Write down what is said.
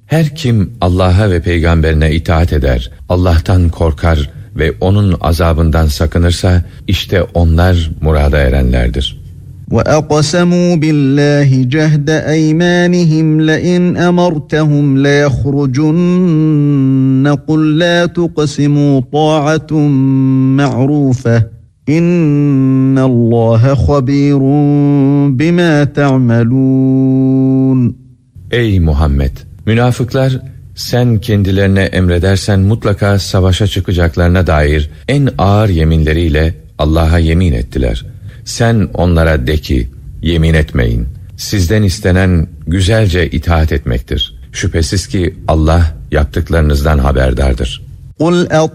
Her kim Allah'a ve peygamberine itaat eder, Allah'tan korkar ve onun azabından sakınırsa işte onlar murada erenlerdir. وَأَقْسَمُوا بِاللّٰهِ جَهْدَ اَيْمَانِهِمْ لَاِنْ اَمَرْتَهُمْ لَيَخْرُجُنَّ قُلْ لَا تُقْسِمُوا طَاعَةٌ مَعْرُوفَةٌ اِنَّ اللّٰهَ خَب۪يرٌ بِمَا تَعْمَلُونَ. Ey Muhammed! Münafıklar, sen kendilerine emredersen mutlaka savaşa çıkacaklarına dair en ağır yeminleriyle Allah'a yemin ettiler. Sen onlara de ki, yemin etmeyin. Sizden istenen güzelce itaat etmektir. Şüphesiz ki Allah yaptıklarınızdan haberdardır. قُلْ